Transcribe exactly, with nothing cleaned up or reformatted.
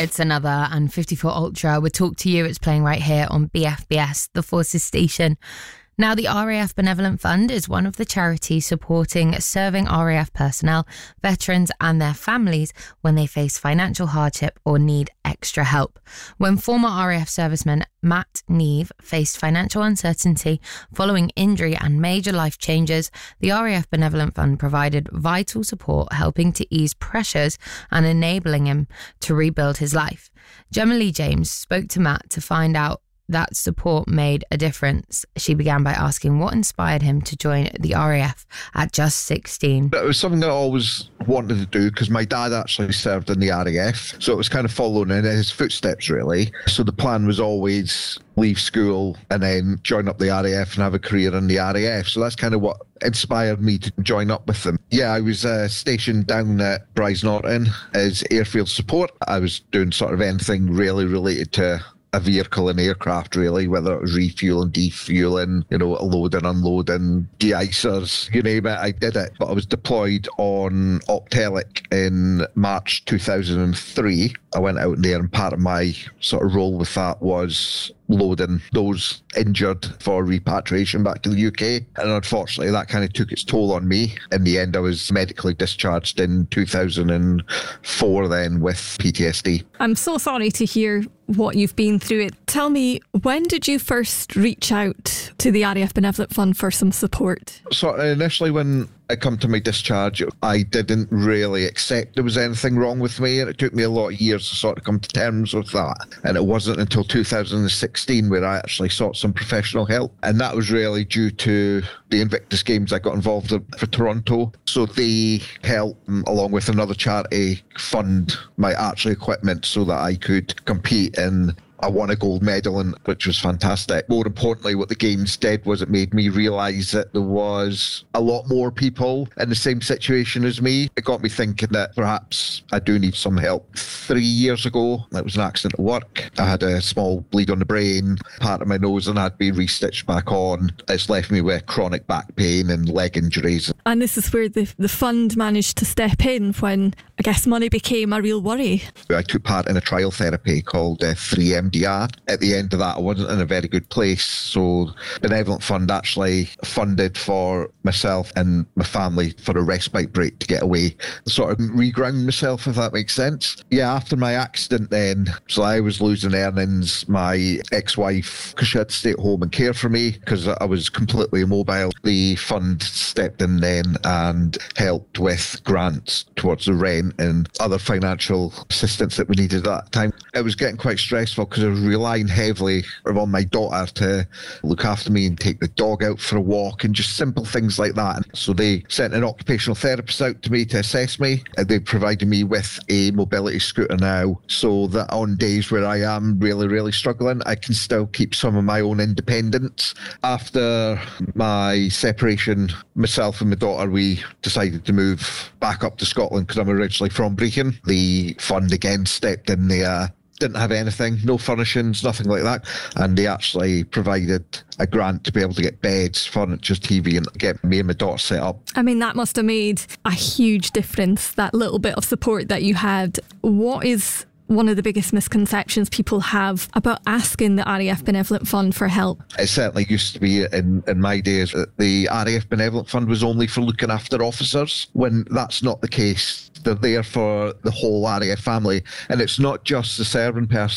It's another and fifty-four Ultra would talk to you. It's playing right here on B F B S, the Forces station. Now, the R A F Benevolent Fund is one of the charities supporting serving R A F personnel, veterans and their families when they face financial hardship or need extra help. When former R A F serviceman Matt Neve faced financial uncertainty following injury and major life changes, the R A F Benevolent Fund provided vital support, helping to ease pressures and enabling him to rebuild his life. Gemma Lee James spoke to Matt to find out that support made a difference. She began by asking what inspired him to join the R A F at just sixteen. It was something I always wanted to do because my dad actually served in the R A F, so it was kind of following in his footsteps, really. So the plan was always leave school and then join up the R A F and have a career in the R A F. So that's kind of what inspired me to join up with them. Yeah, I was uh, stationed down at Brize Norton as airfield support. I was doing sort of anything really related to a vehicle and aircraft, really, whether it was refueling, defueling, you know, loading, unloading, de-icers, you name it, I did it. But I was deployed on Optelic in March two thousand three. I went out there and part of my sort of role with that was loading those injured for repatriation back to the U K. And unfortunately, that kind of took its toll on me. In the end, I was medically discharged in two thousand four then with P T S D. I'm so sorry to hear what you've been through. It. Tell me, when did you first reach out to the R A F Benevolent Fund for some support? So initially when I come to my discharge, I didn't really accept there was anything wrong with me, and it took me a lot of years to sort of come to terms with that. And it wasn't until two thousand sixteen where I actually sought some professional help, and that was really due to the Invictus Games I got involved in for Toronto. So they helped, along with another charity, fund my archery equipment so that I could compete in. I won a gold medal, in, which was fantastic. More importantly, what the Games did was it made me realise that there was a lot more people in the same situation as me. It got me thinking that perhaps I do need some help. Three years ago, it was an accident at work. I had a small bleed on the brain, part of my nose, and I'd been restitched back on. It's left me with chronic back pain and leg injuries. And this is where the, the fund managed to step in when, I guess, money became a real worry. I took part in a trial therapy called uh, three M D R. At the end of that, I wasn't in a very good place, so Benevolent Fund actually funded for myself and my family for a respite break to get away, sort of reground myself, if that makes sense. Yeah, after my accident then, so I was losing earnings. My ex-wife, because she had to stay at home and care for me because I was completely immobile, the fund stepped in then and helped with grants towards the rent and other financial assistance that we needed at that time. It was getting quite stressful because I was relying heavily on my daughter to look after me and take the dog out for a walk and just simple things like that. So they sent an occupational therapist out to me to assess me. And they provided me with a mobility scooter now, so that on days where I am really, really struggling, I can still keep some of my own independence. After my separation, myself and my daughter, we decided to move back up to Scotland because I'm originally from Brechin. The fund again stepped in there. Didn't have anything, no furnishings, nothing like that. And they actually provided a grant to be able to get beds, furniture, T V, and get me and my daughter set up. I mean, that must have made a huge difference, that little bit of support that you had. What is one of the biggest misconceptions people have about asking the R A F Benevolent Fund for help? It certainly used to be in, in my days that the R A F Benevolent Fund was only for looking after officers, when that's not the case. They're there for the whole R A F family, and it's not just the serving person.